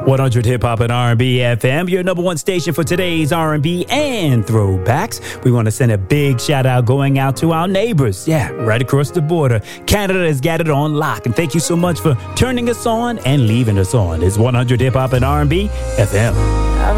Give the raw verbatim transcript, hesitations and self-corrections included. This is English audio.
one hundred Hip Hop and R and B F M, your number one station for today's R and B and throwbacks. We want to send a big shout out going out to our neighbors. Yeah, right across the border. Canada has got it on lock. And thank you so much for turning us on and leaving us on. It's one hundred Hip Hop and R and B F M.